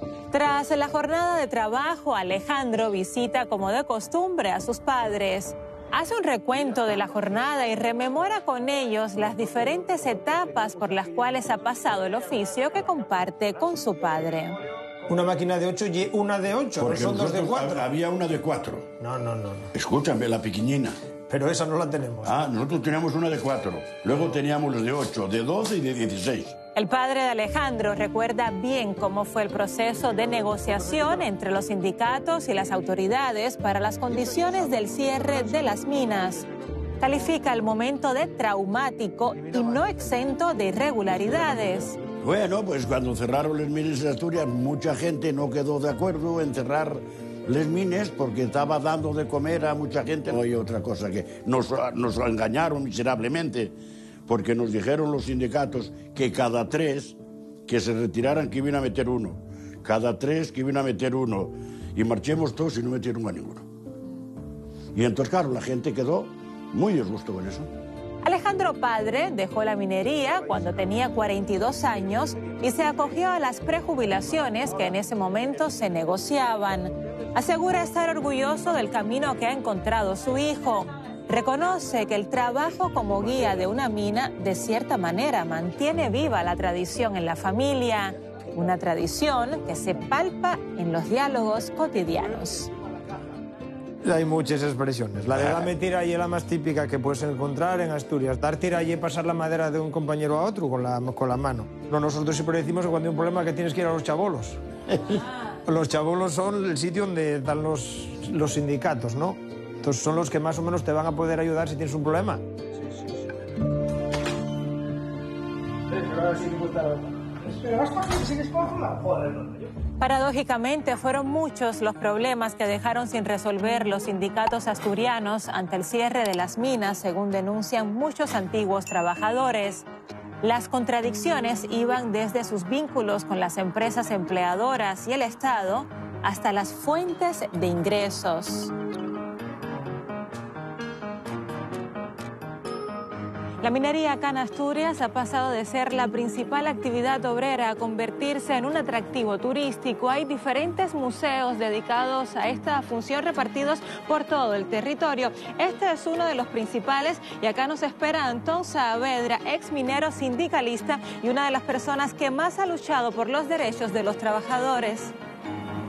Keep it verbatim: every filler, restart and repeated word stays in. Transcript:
Tras la jornada de trabajo, Alejandro visita como de costumbre a sus padres. Hace un recuento de la jornada y rememora con ellos las diferentes etapas por las cuales ha pasado el oficio que comparte con su padre. Una máquina de ocho y una de ocho, no son dos de cuatro. Había una de cuatro. No, no, no, no. Escúchame, la pequeñina. Pero esa no la tenemos. Ah, nosotros teníamos una de cuatro. Luego teníamos los de ocho, de doce y de dieciséis. El padre de Alejandro recuerda bien cómo fue el proceso de negociación entre los sindicatos y las autoridades para las condiciones del cierre de las minas. Califica el momento de traumático y no exento de irregularidades. Bueno, pues cuando cerraron las minas de Asturias, mucha gente no quedó de acuerdo en cerrar las minas porque estaba dando de comer a mucha gente. No hay otra cosa que nos, nos engañaron miserablemente, porque nos dijeron los sindicatos que cada tres que se retiraran que iban a meter uno, cada tres que iban a meter uno, y marchemos todos y no metieron a ninguno. Y entonces, claro, la gente quedó muy disgusto con eso. Alejandro padre dejó la minería cuando tenía cuarenta y dos años y se acogió a las prejubilaciones que en ese momento se negociaban. Asegura estar orgulloso del camino que ha encontrado su hijo. Reconoce que el trabajo como guía de una mina, de cierta manera, mantiene viva la tradición en la familia. Una tradición que se palpa en los diálogos cotidianos. Hay muchas expresiones. La de dame tira y es la más típica que puedes encontrar en Asturias. Dar tira y pasar la madera de un compañero a otro con la, con la mano. No, nosotros siempre decimos que cuando hay un problema que tienes que ir a los chabolos. Los chabolos son el sitio donde están los, los sindicatos, ¿no? Entonces son los que más o menos te van a poder ayudar si tienes un problema. Sí, sí, sí. Paradójicamente, fueron muchos los problemas que dejaron sin resolver los sindicatos asturianos ante el cierre de las minas, según denuncian muchos antiguos trabajadores. Las contradicciones iban desde sus vínculos con las empresas empleadoras y el Estado hasta las fuentes de ingresos. La minería acá en Asturias ha pasado de ser la principal actividad obrera a convertirse en un atractivo turístico. Hay diferentes museos dedicados a esta función repartidos por todo el territorio. Este es uno de los principales y acá nos espera Antón Saavedra, ex minero sindicalista y una de las personas que más ha luchado por los derechos de los trabajadores.